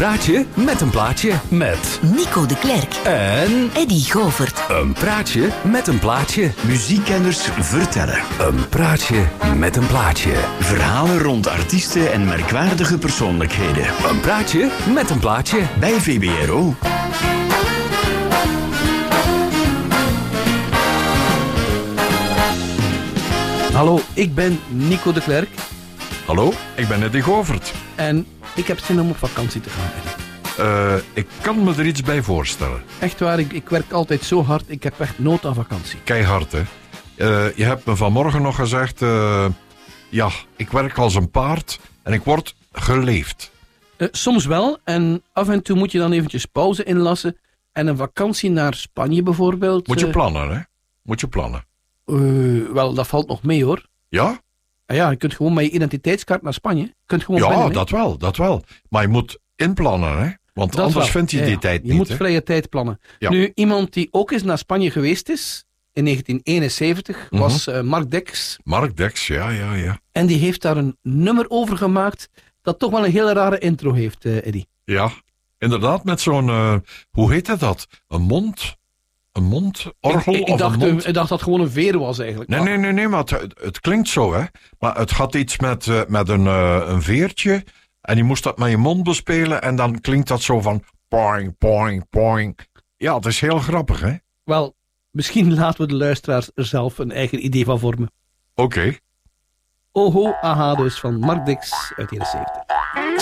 praatje met een plaatje. Met Nico de Klerk en Eddy Govert. een praatje met een plaatje. Muziekkenners vertellen. Een praatje met een plaatje. Verhalen rond artiesten en merkwaardige persoonlijkheden. Een praatje met een plaatje. Bij VBRO. Hallo, ik ben Nico de Klerk Hallo, ik ben Eddy Govert. en ik heb zin om op vakantie te gaan. Eddy. Ik kan me er iets bij voorstellen. Echt waar, ik werk altijd zo hard, ik heb echt nood aan vakantie. Keihard, hè. Je hebt me vanmorgen nog gezegd... ja, ik werk als een paard en ik word geleefd. Soms wel, en af en toe moet je dan eventjes pauze inlassen en een vakantie naar Spanje bijvoorbeeld. Moet je plannen, hè. Moet je plannen. Wel, dat valt nog mee hoor. Ja? Ja, je kunt gewoon met je identiteitskaart naar Spanje. Je kunt gewoon plannen, hè. dat wel. Maar je moet inplannen, hè. Want Dat anders wel. vind je Ja, die ja. tijd Je niet, moet hè. vrije tijd plannen. Ja. Nu, iemand die ook eens naar Spanje geweest is, in 1971, was Mark Dex. Mark Dex, ja. En die heeft daar een nummer over gemaakt dat toch wel een hele rare intro heeft, Eddy. Ja, inderdaad, met zo'n... hoe heette dat? Een mondorgel Ik of dacht, een mond... ik dacht dat het gewoon een veer was eigenlijk. Nee, maar het klinkt zo, hè. Maar het had iets met een veertje. En je moest dat met je mond bespelen. En dan klinkt dat zo van... Poing, poing, poing. Ja, het is heel grappig, hè. Wel, misschien laten we de luisteraars er zelf een eigen idee van vormen. Oké. Oho, aha dus van Mark Dix uit 71.